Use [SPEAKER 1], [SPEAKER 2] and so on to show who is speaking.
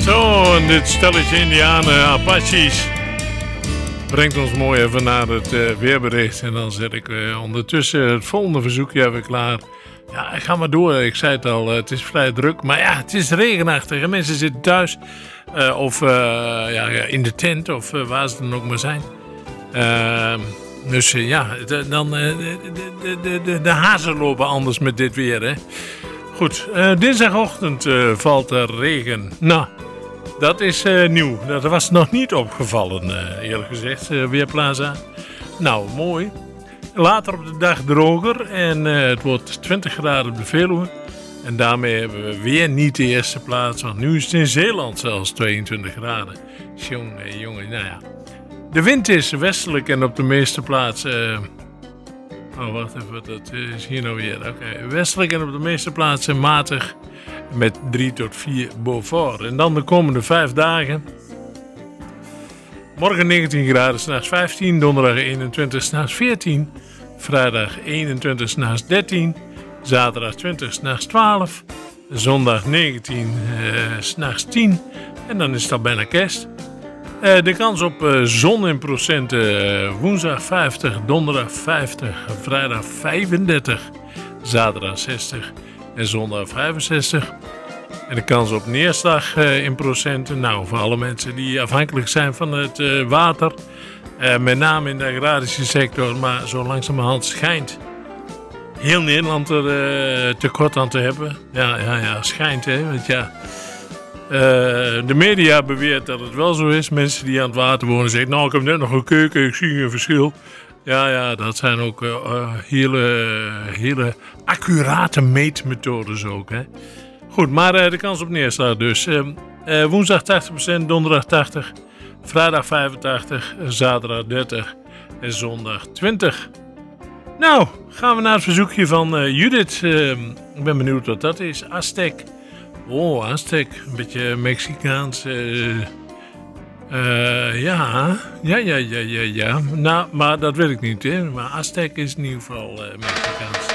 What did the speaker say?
[SPEAKER 1] Zo, en dit stelletje Indianen, Apaches, brengt ons mooi even naar het weerbericht. En dan zet ik ondertussen het volgende verzoekje even klaar. Ja, ga maar door. Ik zei het al, het is vrij druk. Maar ja, het is regenachtig. En mensen zitten thuis. Of in de tent. Of waar ze dan ook maar zijn. Dus de hazen lopen anders met dit weer. Hè? Goed, dinsdagochtend valt er regen. Nou, dat is nieuw. Dat was nog niet opgevallen, eerlijk gezegd, Weerplaza. Nou, mooi. Later op de dag droger en het wordt 20 graden op de Veluwe. En daarmee hebben we weer niet de eerste plaats, want nu is het in Zeeland zelfs 22 graden. Jongen, nou ja. De wind is westelijk en op de meeste plaatsen... wacht even, dat is hier nou weer. Oké, westelijk en op de meeste plaatsen matig met 3 tot 4 Beaufort. En dan de komende 5 dagen... Morgen 19 graden, 's nachts 15. Donderdag 21, 's nachts 14. Vrijdag 21, 's nachts 13. Zaterdag 20, 's nachts 12. Zondag 19, 's nachts 10. En dan is het al bijna kerst. De kans op zon in procenten. Woensdag 50, donderdag 50. Vrijdag 35. Zaterdag 60. En zondag 65. En de kans op neerslag in procenten, nou voor alle mensen die afhankelijk zijn van het water, met name in de agrarische sector, maar zo langzamerhand schijnt heel Nederland er tekort aan te hebben. Ja, schijnt hè, want ja, de media beweert dat het wel zo is. Mensen die aan het water wonen zeggen, nou ik heb net nog gekeken, ik zie een verschil. Ja, dat zijn ook hele accurate meetmethodes ook hè. Goed, maar de kans op neerslag dus. Woensdag 80%, donderdag 80%, vrijdag 85%, zaterdag 30% en zondag 20%. Nou, gaan we naar het verzoekje van Judith. Ik ben benieuwd wat dat is. Aztec. Oh, Aztec. Een beetje Mexicaans. Ja. Nou, maar dat weet ik niet. Hè. Maar Aztec is in ieder geval Mexicaans.